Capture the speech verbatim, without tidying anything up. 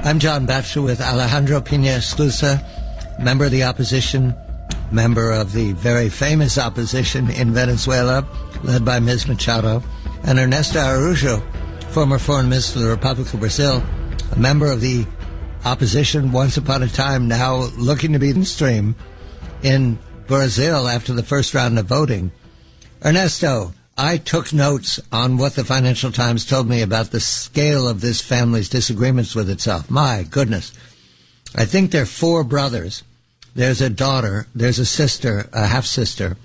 I'm John Batchelor with Alejandro Pina Esclusa, member of the opposition, member of the very famous opposition in Venezuela, led by Miz Machado, and Ernesto Araújo, former foreign minister of the Republic of Brazil, a member of the opposition once upon a time, now looking to be mainstream in Brazil after the first round of voting. Ernesto, I took notes on what the Financial Times told me about the scale of this family's disagreements with itself. My goodness. I think there are four brothers. There's a daughter, there's a sister, a half-sister,